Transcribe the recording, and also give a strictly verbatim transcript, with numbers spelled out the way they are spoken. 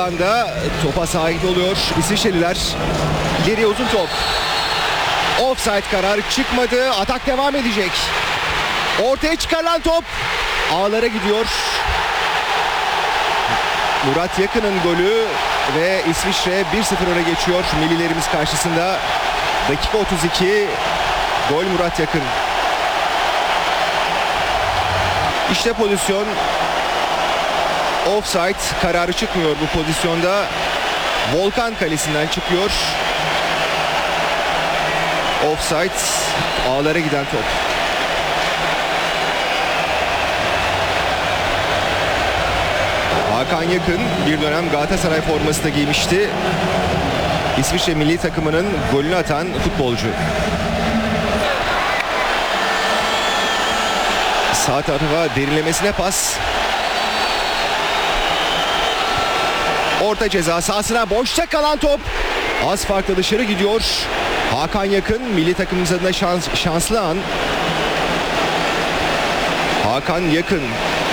alanda topa sahip oluyor İsviçreliler. İleriye uzun top. Offside kararı çıkmadı. Atak devam edecek. Ortaya çıkarılan top ağlara gidiyor. Murat Yakın'ın golü ve İsviçre bir sıfır öne geçiyor millilerimiz karşısında. Dakika otuz iki. Gol Murat Yakın. İşte pozisyon. Offside kararı çıkmıyor bu pozisyonda. Volkan kalesinden çıkıyor. Offside, ağlara giden top. Hakan Yakın bir dönem Galatasaray forması da giymişti. İsviçre milli takımının golünü atan futbolcu. Sağ tarafa derinlemesine pas. Orta ceza sahasına boşta kalan top az farklı dışarı gidiyor. Hakan Yakın milli takımımız adına şans, şanslı an. Hakan Yakın